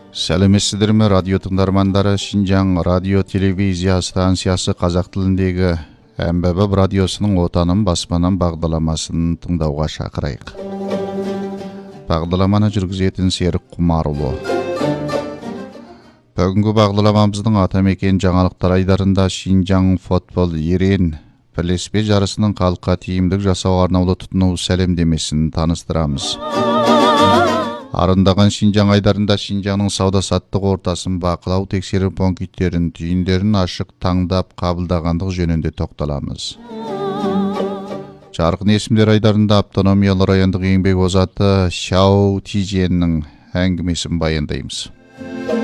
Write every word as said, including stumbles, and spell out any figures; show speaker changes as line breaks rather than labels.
Сәлеметсіздер ме радио тыңдармандары? Шинжаң радио телевизия станциясы қазақ тіліндегі әмбебап радиосының отаным баспанам бағдарламасын тыңдауға шақырайық. Бағдарламаны жүргізетін Серік Құмарұлы. Бүгінгі бағдарламамыздың атамекен жаңалықтар айдарында Шинжаң футбол ерен пілеспе жарысының халыққа тиімділік жасауға арнаулы тұтыну сәлемдемесін таныстырамыз. Арындаған Шинжаң айдарында Шинжаңның сауда-саттық ортасын бақылау, тексеру пункттерін, түйіндерін ашық таңдап қабылдағандық жөнінде тоқталамыз. Жарқын есімдер айдарында автономиялы райондық еңбек озаты Шау Тиженнің әңгімесін баяндаймыз.